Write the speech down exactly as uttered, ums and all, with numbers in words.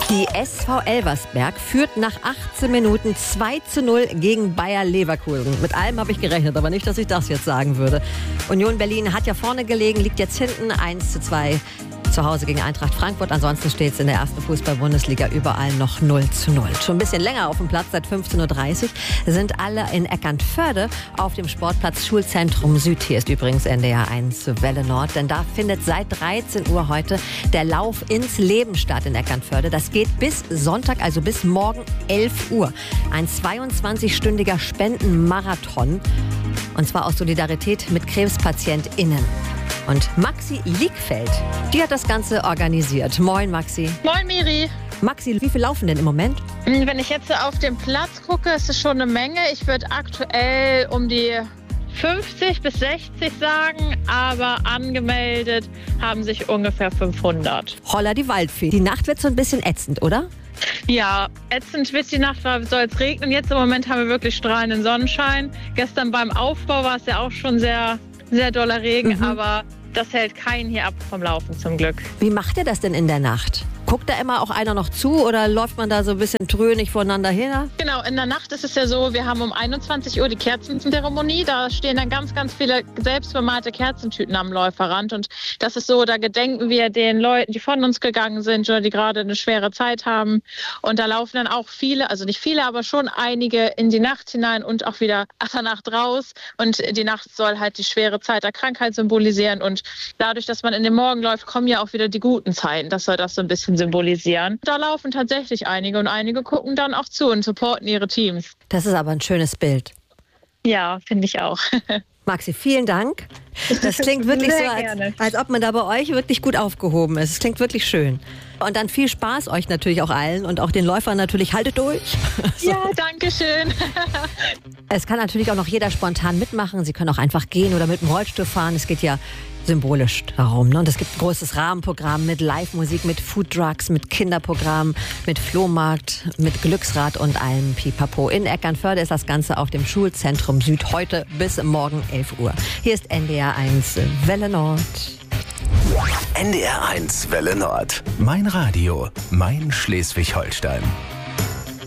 Die S V Elversberg führt nach achtzehn Minuten zwei zu null gegen Bayer Leverkusen. Mit allem habe ich gerechnet, aber nicht, dass ich das jetzt sagen würde. Union Berlin hat ja vorne gelegen, liegt jetzt hinten eins zu zwei zu Hause gegen Eintracht Frankfurt. Ansonsten steht es in der ersten Fußball-Bundesliga überall noch null zu null. Schon ein bisschen länger auf dem Platz, seit fünfzehn Uhr dreißig, sind alle in Eckernförde auf dem Sportplatz Schulzentrum Süd. Hier ist übrigens N D R eins Welle Nord, denn da findet seit dreizehn Uhr heute der Lauf ins Leben statt in Eckernförde. Das geht bis Sonntag, also bis morgen elf Uhr. Ein zweiundzwanzigstündiger Spendenmarathon. Und zwar aus Solidarität mit KrebspatientInnen. Und Maxi Liegfeld, die hat das Ganze organisiert. Moin, Maxi. Moin, Miri. Maxi, wie viel laufen denn im Moment? Wenn ich jetzt auf den Platz gucke, ist es schon eine Menge. Ich würde aktuell um die fünfzig bis sechzig sagen, aber angemeldet haben sich ungefähr fünfhundert. Holla die Waldfee. Die Nacht wird so ein bisschen ätzend, oder? Ja, ätzend wird die Nacht, weil es soll es regnen. Jetzt im Moment haben wir wirklich strahlenden Sonnenschein. Gestern beim Aufbau war es ja auch schon sehr, sehr doller Regen, mhm. aber das hält keinen hier ab vom Laufen zum Glück. Wie macht ihr das denn in der Nacht? Guckt da immer auch einer noch zu oder läuft man da so ein bisschen trönig voneinander her? Genau, in der Nacht ist es ja so, wir haben um einundzwanzig Uhr die Kerzenzeremonie. Da stehen dann ganz, ganz viele selbstbemalte Kerzentüten am Läuferrand. Und das ist so, da gedenken wir den Leuten, die von uns gegangen sind oder die gerade eine schwere Zeit haben. Und da laufen dann auch viele, also nicht viele, aber schon einige in die Nacht hinein und auch wieder nach der Nacht raus. Und die Nacht soll halt die schwere Zeit der Krankheit symbolisieren. Und dadurch, dass man in den Morgen läuft, kommen ja auch wieder die guten Zeiten. Das soll das so ein bisschen symbolisieren. Da laufen tatsächlich einige und einige gucken dann auch zu und supporten ihre Teams. Das ist aber ein schönes Bild. Ja, finde ich auch. Maxi, vielen Dank. Das klingt wirklich so, als, als ob man da bei euch wirklich gut aufgehoben ist. Es klingt wirklich schön. Und dann viel Spaß euch natürlich auch allen und auch den Läufern natürlich. Haltet durch. So. Ja, danke schön. Es kann natürlich auch noch jeder spontan mitmachen. Sie können auch einfach gehen oder mit dem Rollstuhl fahren. Es geht ja symbolisch darum. Ne? Und es gibt ein großes Rahmenprogramm mit Live-Musik, mit Foodtrucks, mit Kinderprogramm, mit Flohmarkt, mit Glücksrad und allem Pipapo. In Eckernförde ist das Ganze auf dem Schulzentrum Süd heute bis morgen elf Uhr. Hier ist N D R eins Welle Nord. N D R eins Welle Nord. Mein Radio, mein Schleswig-Holstein.